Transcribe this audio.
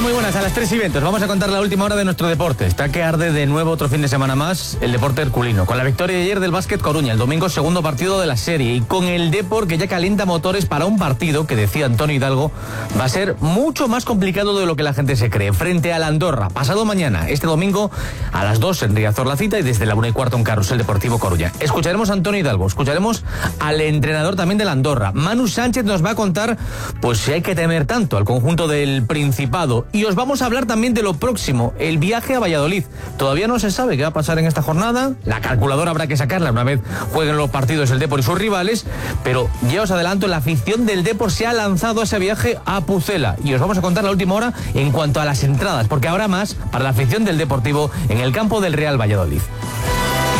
tal? Muy buenas, a las 3:20. Vamos a contar la última hora de nuestro deporte. Está que arde de nuevo otro fin de semana más el deporte herculino. Con la victoria de ayer del Básquet Coruña, el domingo segundo partido de la serie. Y con el Depor que ya calienta motores para un partido que, decía Antonio Hidalgo, va a ser mucho más complicado de lo que la gente se cree. Frente al Andorra, pasado mañana, este domingo, a las 2 en Riazor la cita y desde la 1:15 en Carrusel Deportivo Coruña. Escucharemos a Antonio Hidalgo, escucharemos al entrenador también del Andorra. Manu Sánchez nos va a contar, pues, si hay que temer tanto al conjunto del Principado. Y os vamos a hablar también de lo próximo, el viaje a Valladolid. Todavía no se sabe qué va a pasar en esta jornada. La calculadora habrá que sacarla una vez jueguen los partidos el Depor y sus rivales. Pero ya os adelanto, la afición del Depor se ha lanzado a ese viaje a Pucela. Y os vamos a contar la última hora en cuanto a las entradas, porque habrá más para la afición del Deportivo en el campo del Real Valladolid.